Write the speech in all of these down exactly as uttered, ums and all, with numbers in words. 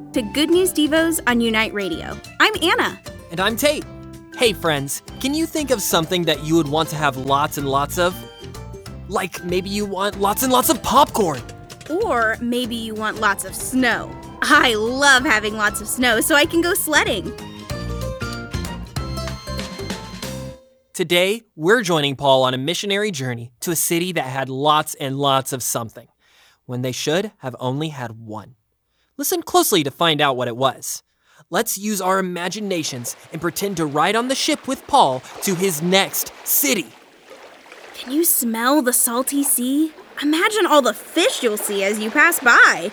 to Good News Devos on Unite Radio. I'm Anna. And I'm Tate. Hey friends, can you think of something that you would want to have lots and lots of? Like maybe you want lots and lots of popcorn. Or maybe you want lots of snow. I love having lots of snow so I can go sledding. Today, we're joining Paul on a missionary journey to a city that had lots and lots of something, when they should have only had one. Listen closely to find out what it was. Let's use our imaginations and pretend to ride on the ship with Paul to his next city. Can you smell the salty sea? Imagine all the fish you'll see as you pass by.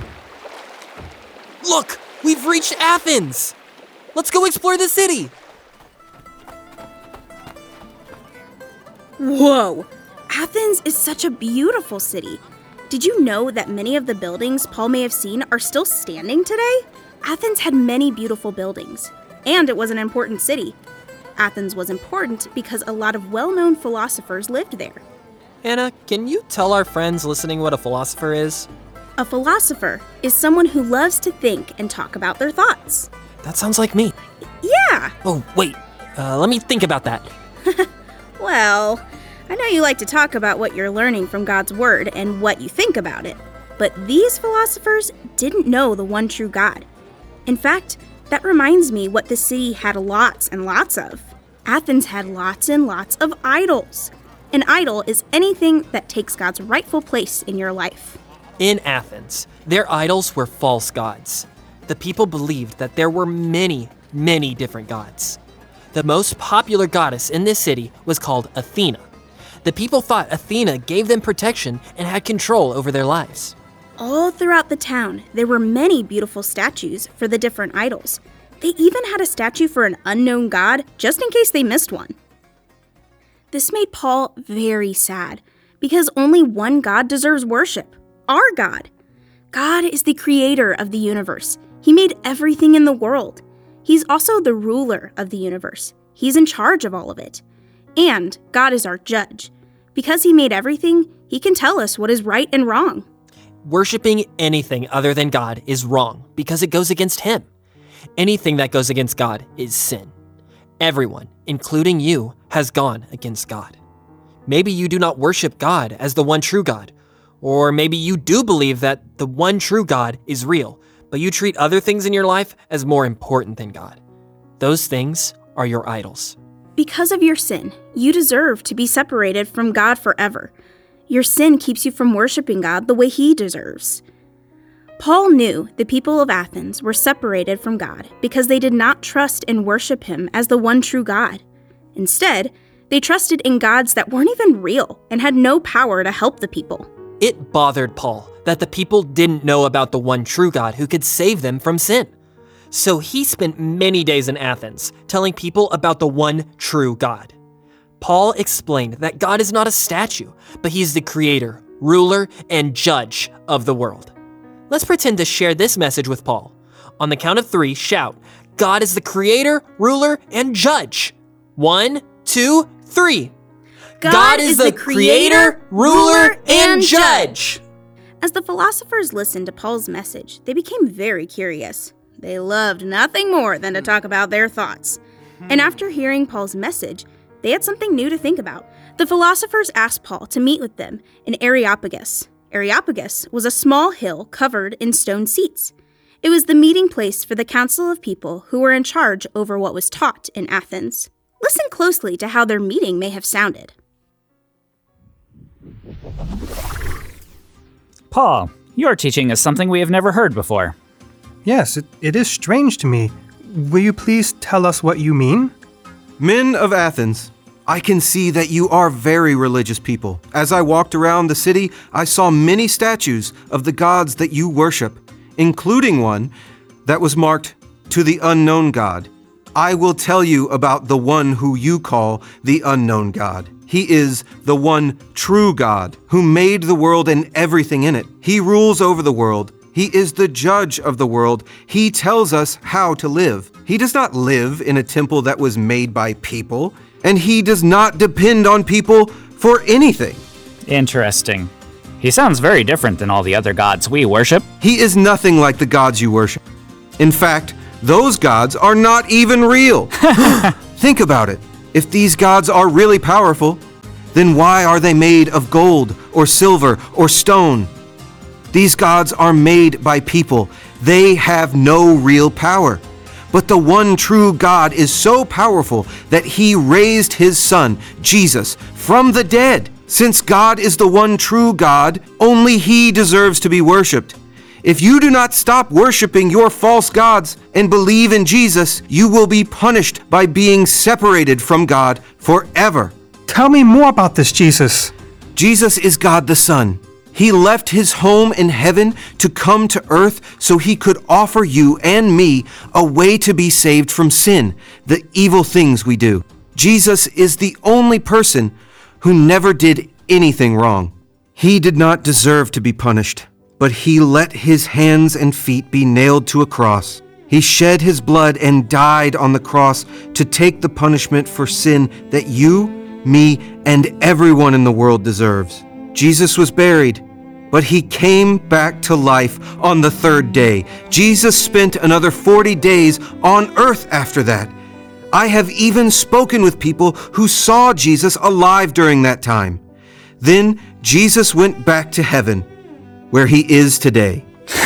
Look, we've reached Athens. Let's go explore the city. Whoa! Athens is such a beautiful city. Did you know that many of the buildings Paul may have seen are still standing today? Athens had many beautiful buildings, and it was an important city. Athens was important because a lot of well-known philosophers lived there. Anna, can you tell our friends listening what a philosopher is? A philosopher is someone who loves to think and talk about their thoughts. That sounds like me. Yeah! Oh, wait. Uh, let me think about that. Well, I know you like to talk about what you're learning from God's Word and what you think about it, but these philosophers didn't know the one true God. In fact, that reminds me what the city had lots and lots of. Athens had lots and lots of idols. An idol is anything that takes God's rightful place in your life. In Athens, their idols were false gods. The people believed that there were many, many different gods. The most popular goddess in this city was called Athena. The people thought Athena gave them protection and had control over their lives. All throughout the town, there were many beautiful statues for the different idols. They even had a statue for an unknown god, just in case they missed one. This made Paul very sad, because only one God deserves worship, our God. God is the creator of the universe. He made everything in the world. He's also the ruler of the universe. He's in charge of all of it. And God is our judge. Because he made everything, he can tell us what is right and wrong. Worshipping anything other than God is wrong because it goes against him. Anything that goes against God is sin. Everyone, including you, has gone against God. Maybe you do not worship God as the one true God. Or maybe you do believe that the one true God is real, but you treat other things in your life as more important than God. Those things are your idols. Because of your sin, you deserve to be separated from God forever. Your sin keeps you from worshiping God the way he deserves. Paul knew the people of Athens were separated from God because they did not trust and worship him as the one true God. Instead, they trusted in gods that weren't even real and had no power to help the people. It bothered Paul that the people didn't know about the one true God who could save them from sin. So he spent many days in Athens telling people about the one true God. Paul explained that God is not a statue, but he's the creator, ruler, and judge of the world. Let's pretend to share this message with Paul. On the count of three, shout, God is the creator, ruler, and judge. One, two, three. God, God is, is the creator, ruler, and judge. As the philosophers listened to Paul's message, they became very curious. They loved nothing more than to talk about their thoughts. And after hearing Paul's message, they had something new to think about. The philosophers asked Paul to meet with them in Areopagus. Areopagus was a small hill covered in stone seats. It was the meeting place for the council of people who were in charge over what was taught in Athens. Listen closely to how their meeting may have sounded. Paul, your teaching is something we have never heard before. Yes, it, it is strange to me. Will you please tell us what you mean? Men of Athens, I can see that you are very religious people. As I walked around the city, I saw many statues of the gods that you worship, including one that was marked to the unknown God. I will tell you about the one who you call the unknown God. He is the one true God who made the world and everything in it. He rules over the world. He is the judge of the world. He tells us how to live. He does not live in a temple that was made by people, and he does not depend on people for anything. Interesting. He sounds very different than all the other gods we worship. He is nothing like the gods you worship. In fact, those gods are not even real. Think about it. If these gods are really powerful, then why are they made of gold or silver or stone? These gods are made by people. They have no real power. But the one true God is so powerful that he raised his son, Jesus, from the dead. Since God is the one true God, only he deserves to be worshipped. If you do not stop worshiping your false gods and believe in Jesus, you will be punished by being separated from God forever. Tell me more about this Jesus. Jesus is God the Son. He left his home in heaven to come to earth so he could offer you and me a way to be saved from sin, the evil things we do. Jesus is the only person who never did anything wrong. He did not deserve to be punished, but he let his hands and feet be nailed to a cross. He shed his blood and died on the cross to take the punishment for sin that you, me, and everyone in the world deserves. Jesus was buried, but he came back to life on the third day. Jesus spent another forty days on earth after that. I have even spoken with people who saw Jesus alive during that time. Then Jesus went back to heaven, where he is today.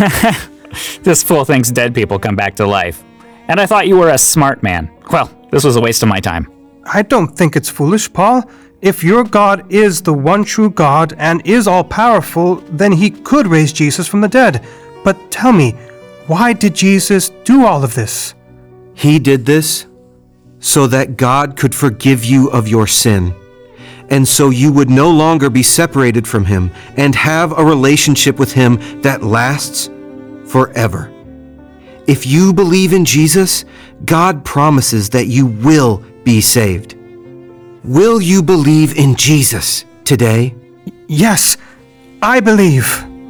This fool thinks dead people come back to life. And I thought you were a smart man. Well, this was a waste of my time. I don't think it's foolish, Paul. If your God is the one true God and is all-powerful, then he could raise Jesus from the dead. But tell me, why did Jesus do all of this? He did this so that God could forgive you of your sin, and so you would no longer be separated from him and have a relationship with him that lasts forever. If you believe in Jesus, God promises that you will be saved. Will you believe in Jesus today? Yes, I believe.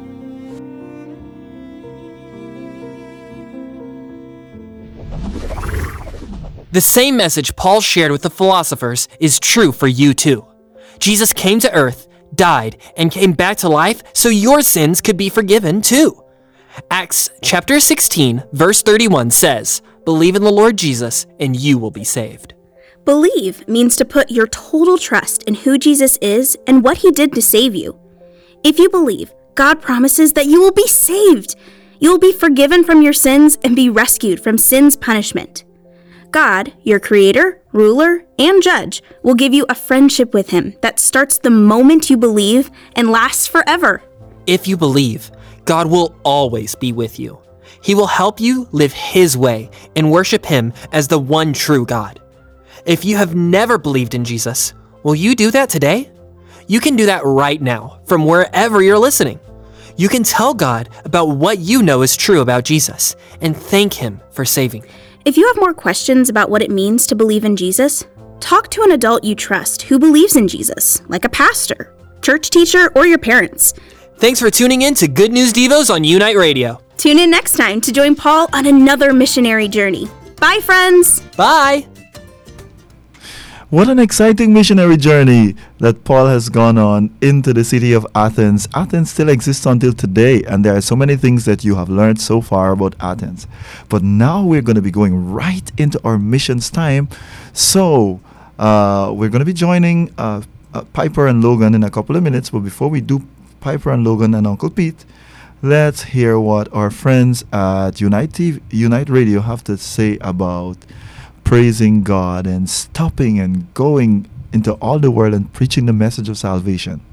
The same message Paul shared with the philosophers is true for you too. Jesus came to earth, died, and came back to life so your sins could be forgiven too. Acts chapter sixteen, verse thirty-one says, "Believe in the Lord Jesus, and you will be saved." Believe means to put your total trust in who Jesus is and what he did to save you. If you believe, God promises that you will be saved. You will be forgiven from your sins and be rescued from sin's punishment. God, your creator, ruler, and judge, will give you a friendship with him that starts the moment you believe and lasts forever. If you believe, God will always be with you. He will help you live his way and worship him as the one true God. If you have never believed in Jesus, will you do that today? You can do that right now from wherever you're listening. You can tell God about what you know is true about Jesus and thank him for saving you. If you have more questions about what it means to believe in Jesus, talk to an adult you trust who believes in Jesus, like a pastor, church teacher, or your parents. Thanks for tuning in to Good News Devos on Unite Radio. Tune in next time to join Paul on another missionary journey. Bye, friends! Bye! What an exciting missionary journey that Paul has gone on into the city of Athens. Athens still exists until today, and there are so many things that you have learned so far about Athens. But now we're going to be going right into our missions time. So uh, we're going to be joining uh, uh, Piper and Logan in a couple of minutes. But before we do Piper and Logan and Uncle Pete, let's hear what our friends at Unite T V, Unite Radio have to say about praising God and stopping and going into all the world and preaching the message of salvation.